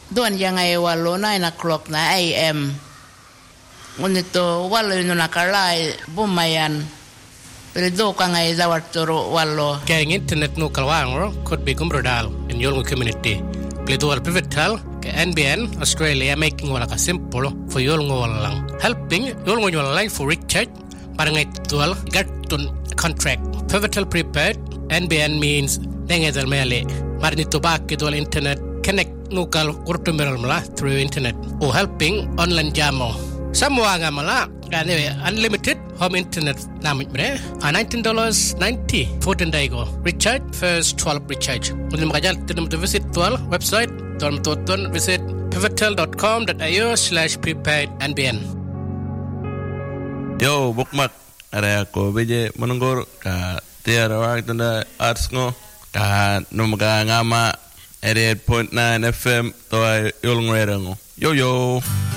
Doon yang ay walo 9 o'clock na AM. Ngunito walo yun nakalay bumayan. Pero do ka ngay dawarturo walo. Kaya internet no kalwang could be gumbrodal in your community. Pledo al pivotal ke NBN Australia making wala ka simple for your lang. Helping your line for recharge parang itual gatun contract. Pivotal prepaid NBN means dengadal mele. Marinito bakit wal internet connect nukal urtumeral mala through internet o helping online jamo samwa nga mala kane unlimited home internet namit mre $19.90 14 day go recharge first 12 recharge ulim kajal tinum to visit 12 website tom toton visit pivotal.com.au/prepaid NBN yo bukmak are ko beje monongor ka tiara wa tanda arts ngo ka numaga ngama 88.9 FM toa yolong rerang yo